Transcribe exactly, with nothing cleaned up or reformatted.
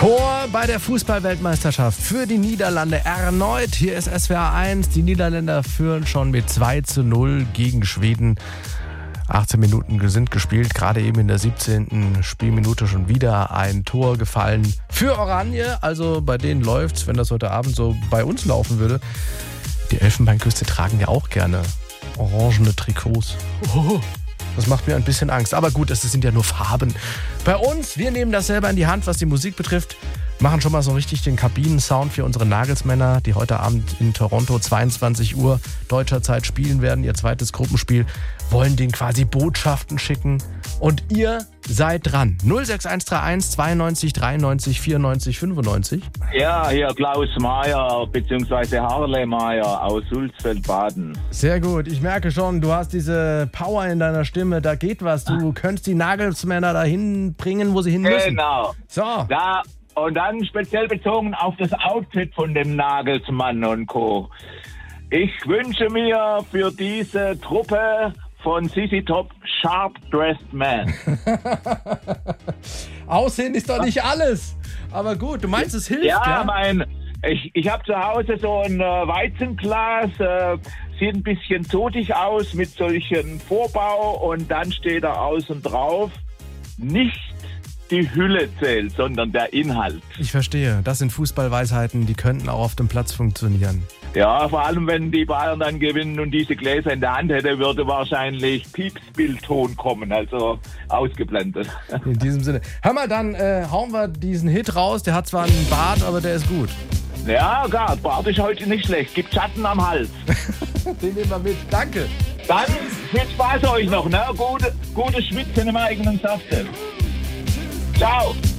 Tor bei der Fußball-Weltmeisterschaft für die Niederlande erneut. Hier ist S W R eins. Die Niederländer führen schon mit zwei zu null gegen Schweden. achtzehn Minuten sind gespielt, gerade eben in der siebzehnten Spielminute schon wieder ein Tor gefallen für Oranje. Also bei denen läuft's, wenn das heute Abend so bei uns laufen würde. Die Elfenbeinküste tragen ja auch gerne orangene Trikots. Oh, das macht mir ein bisschen Angst. Aber gut, das sind ja nur Farben. Bei uns, wir nehmen das selber in die Hand, was die Musik betrifft. Machen schon mal so richtig den Kabinensound für unsere Nagelsmänner, die heute Abend in Toronto zweiundzwanzig Uhr deutscher Zeit spielen werden, ihr zweites Gruppenspiel, wollen denen quasi Botschaften schicken. Und ihr seid dran. null sechs eins drei eins zweiundneunzig dreiundneunzig vierundneunzig fünfundneunzig. Ja, hier Klaus Mayer bzw. Harle Mayer aus Sulzfeld-Baden. Sehr gut, ich merke schon, du hast diese Power in deiner Stimme, da geht was. Du könntest die Nagelsmänner dahin bringen, wo sie hin müssen. Genau. So. Da, und dann speziell bezogen auf das Outfit von dem Nagelsmann und Co. Ich wünsche mir für diese Truppe von Z Z Top Sharp Dressed Man. Aussehen ist doch nicht alles. Aber gut, du meinst, es hilft, ja? Ja, mein, ich, ich habe zu Hause so ein äh, Weizenglas, äh, sieht ein bisschen zotig aus mit solchen Vorbau und dann steht da außen drauf, nicht die Hülle zählt, sondern der Inhalt. Ich verstehe, das sind Fußballweisheiten, die könnten auch auf dem Platz funktionieren. Ja, vor allem, wenn die Bayern dann gewinnen und diese Gläser in der Hand hätte, würde wahrscheinlich Piepsbildton kommen, also ausgeblendet. In diesem Sinne. Hör mal, dann äh, hauen wir diesen Hit raus. Der hat zwar einen Bart, aber der ist gut. Ja, gar, Bart ist heute nicht schlecht. Gibt Schatten am Hals. Den nehmen wir mit. Danke. Dann viel Spaß euch noch, ne? Gute, gute Schwitzen im eigenen Saft. Ciao.